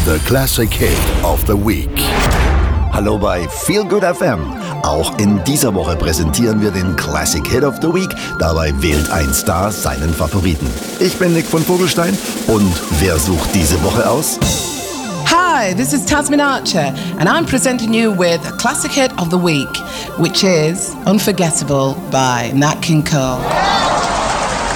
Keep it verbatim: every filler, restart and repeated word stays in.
The Classic Hit of the Week. Hallo bei Feel Good F M. Auch in dieser Woche präsentieren wir den Classic Hit of the Week. Dabei wählt ein Star seinen Favoriten. Ich bin Nick von Vogelstein und wer sucht diese Woche aus? Hi, this is Tasmin Archer and I'm presenting you with a Classic Hit of the Week, which is Unforgettable by Nat King Cole.